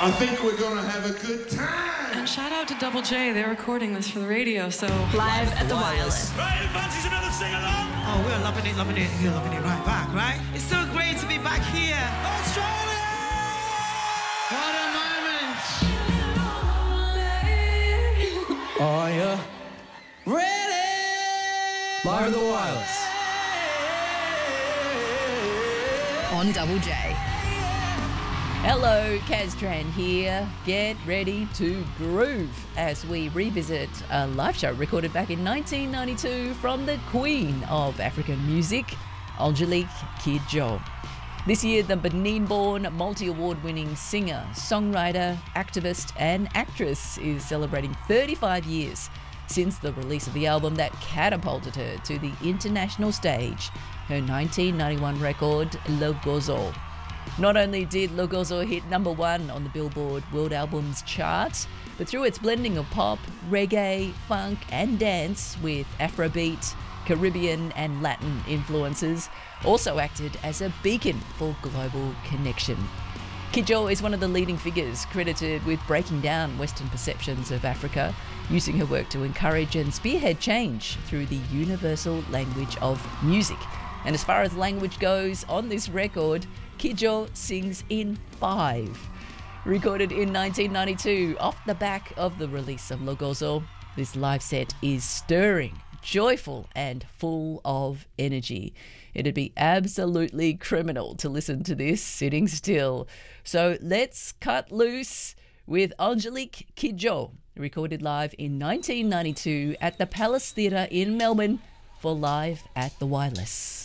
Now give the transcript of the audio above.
I think we're gonna have a good time. And shout out to Double J. They're recording this for the radio, so... Live at the Wireless. Right, fancies another sing-along? Oh, we're loving it. You're loving it right back, right? It's so great to be back here. Australia! What a moment! Are you ready? Live at the Wireless. On Double J. Hello, Kaz Tran here. Get ready to groove as we revisit a live show recorded back in 1992 from the Queen of African music, Angelique Kidjo. This year, the Benin-born, multi-award-winning singer, songwriter, activist and actress is celebrating 35 years since the release of the album that catapulted her to the international stage, her 1991 record, Le Gozo. Not only did Le Gozo hit #1 on the Billboard World Albums chart, but through its blending of pop, reggae, funk and dance with Afrobeat, Caribbean and Latin influences, also acted as a beacon for global connection. Kidjo is one of the leading figures credited with breaking down Western perceptions of Africa, using her work to encourage and spearhead change through the universal language of music. And as far as language goes, on this record, Kidjo sings in 5. Recorded in 1992, off the back of the release of Le Gozo, this live set is stirring, joyful and full of energy. It'd be absolutely criminal to listen to this sitting still. So let's cut loose with Angelique Kidjo, recorded live in 1992 at the Palace Theatre in Melbourne for Live at the Wireless.